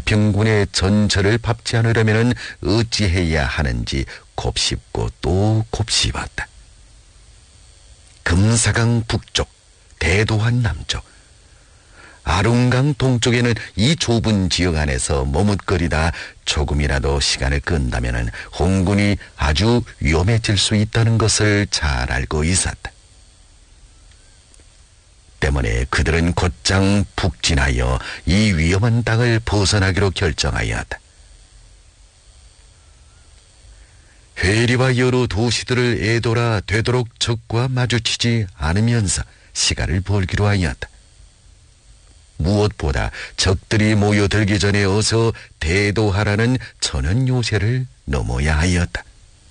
서평군의 전철을 밟지 않으려면 어찌해야 하는지 곱씹고 또 곱씹었다. 금사강 북쪽, 대도한 남쪽, 아릉강 동쪽에는 이 좁은 지역 안에서 머뭇거리다 조금이라도 시간을 끈다면 홍군이 아주 위험해질 수 있다는 것을 잘 알고 있었다. 때문에 그들은 곧장 북진하여 이 위험한 땅을 벗어나기로 결정하였다. 회리와 여러 도시들을 애돌아 되도록 적과 마주치지 않으면서 시간을 벌기로 하였다. 무엇보다 적들이 모여들기 전에 어서 대도하라는 천연 요새를 넘어야 하였다.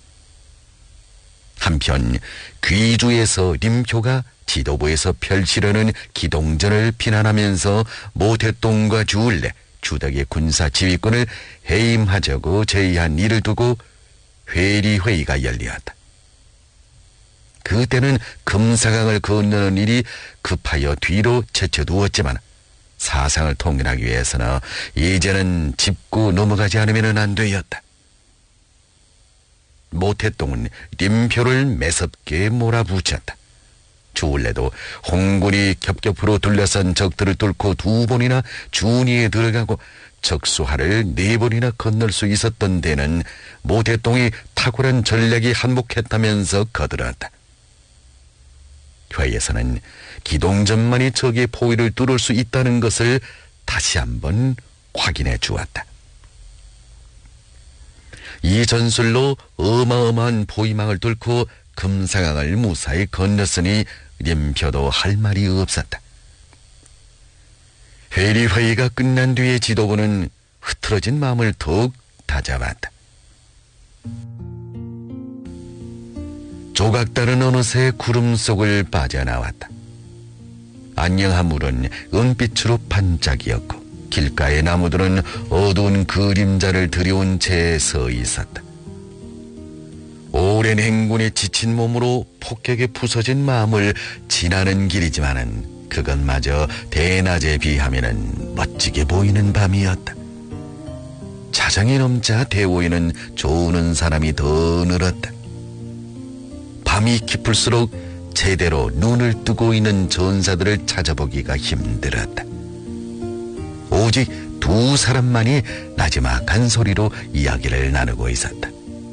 한편 귀주에서 림표가 지도부에서 펼치려는 기동전을 비난하면서 모태동과 주울레, 주덕의 군사 지휘권을 해임하자고 제의한 일을 두고 회리회의가 열리었다. 그때는 금사강을 건너는 일이 급하여 뒤로 제쳐두었지만 사상을 통일하기 위해서는 이제는 짚고 넘어가지 않으면 안 되었다. 모태동은 림표를 매섭게 몰아붙였다. 주울레도 홍군이 겹겹으로 둘러싼 적들을 뚫고 2번이나 준위에 들어가고 적수하를 4번이나 건널 수 있었던 데는 모태동이 탁월한 전략이 한몫했다면서 거들었다. 회의에서는 기동전만이 적의 포위를 뚫을 수 있다는 것을 다시 한번 확인해 주었다. 이 전술로 어마어마한 포위망을 뚫고 금사강을 무사히 건넜으니 림표도 할 말이 없었다. 회리회의가 끝난 뒤에 지도부는 흐트러진 마음을 더욱 다잡았다. 조각달은 어느새 구름 속을 빠져나왔다. 안녕한 물은 은빛으로 반짝이었고 길가의 나무들은 어두운 그림자를 들여온 채 서 있었다. 오랜 행군에 지친 몸으로 폭격에 부서진 마음을 지나는 길이지만은 그것마저 대낮에 비하면은 멋지게 보이는 밤이었다. 자정이 넘자 대오에는 조우는 사람이 더 늘었다. 밤이 깊을수록 제대로 눈을 뜨고 있는 전사들을 찾아보기가 힘들었다. 오직 2 사람만이 나지막한 소리로 이야기를 나누고 있었다.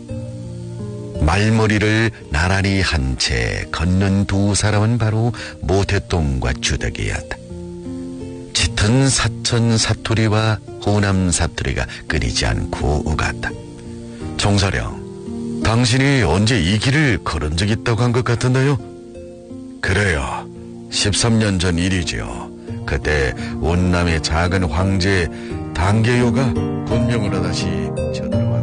말머리를 나란히 한 채 걷는 2 사람은 바로 모태동과 주덕이었다. 짙은 사천 사투리와 호남 사투리가 끊이지 않고 오갔다. 정사령, 당신이 언제 이 길을 걸은 적 있다고 한 것 같은데요? 그래요. 13년 전 일이지요. 그때 원남의 작은 황제 당계요가 군명을 하다시 쳐들어왔